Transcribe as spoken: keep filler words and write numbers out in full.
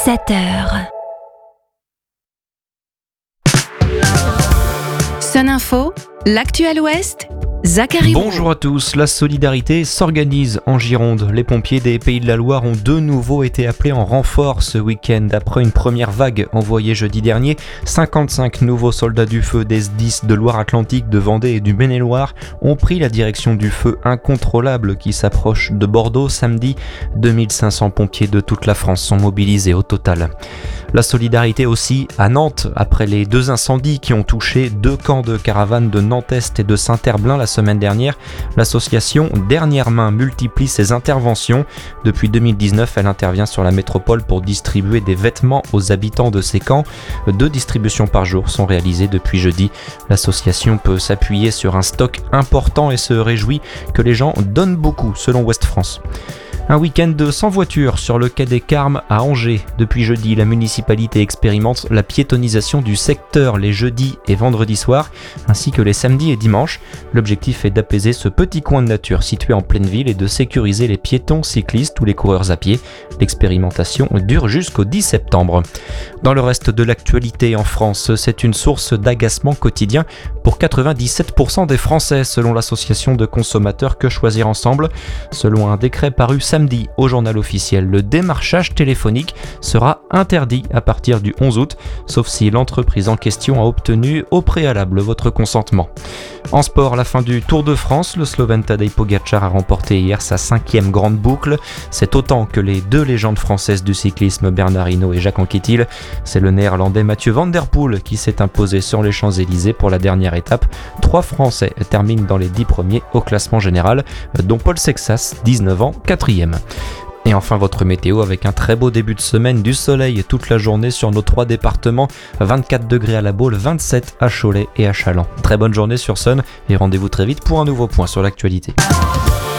sept heures. Sun Info, l'actuel Ouest, Zachary. Bonjour à tous, la solidarité s'organise en Gironde. Les pompiers des Pays de la Loire ont de nouveau été appelés en renfort ce week-end. Après une première vague envoyée jeudi dernier, cinquante-cinq nouveaux soldats du feu des S dix de Loire-Atlantique, de Vendée et du Maine-et-Loire ont pris la direction du feu incontrôlable qui s'approche de Bordeaux samedi. deux mille cinq cents pompiers de toute la France sont mobilisés au total. La solidarité aussi à Nantes, après les deux incendies qui ont touché deux camps de caravanes de Nantes-Est et de Saint-Herblain la semaine dernière. L'association Dernière Main multiplie ses interventions. Depuis deux mille dix-neuf, elle intervient sur la métropole pour distribuer des vêtements aux habitants de ces camps. Deux distributions par jour sont réalisées depuis jeudi. L'association peut s'appuyer sur un stock important et se réjouit que les gens donnent beaucoup, selon Ouest France. Un week-end sans voiture sur le quai des Carmes à Angers. Depuis jeudi, la municipalité expérimente la piétonisation du secteur les jeudis et vendredis soirs, ainsi que les samedis et dimanches. L'objectif est d'apaiser ce petit coin de nature situé en pleine ville et de sécuriser les piétons, cyclistes ou les coureurs à pied. L'expérimentation dure jusqu'au dix septembre. Dans le reste de l'actualité en France, c'est une source d'agacement quotidien pour quatre-vingt-dix-sept pour cent des Français, selon l'association de consommateurs Que Choisir Ensemble. Selon un décret paru samedi au journal officiel, le démarchage téléphonique sera interdit à partir du onze août, sauf si l'entreprise en question a obtenu au préalable votre consentement. En sport, la fin du Tour de France, le Slovène Tadej Pogačar a remporté hier sa cinquième grande boucle. C'est autant que les deux légendes françaises du cyclisme, Bernard Hinault et Jacques Anquetil. C'est le néerlandais Mathieu Van Der Poel qui s'est imposé sur les Champs-Élysées pour la dernière étape. Trois Français terminent dans les dix premiers au classement général, dont Paul Sexas, dix-neuf ans, quatrième. Et enfin votre météo avec un très beau début de semaine, du soleil toute la journée sur nos trois départements, vingt-quatre degrés à La Baule, vingt-sept à Cholet et à Challans. Très bonne journée sur Sun et rendez-vous très vite pour un nouveau point sur l'actualité.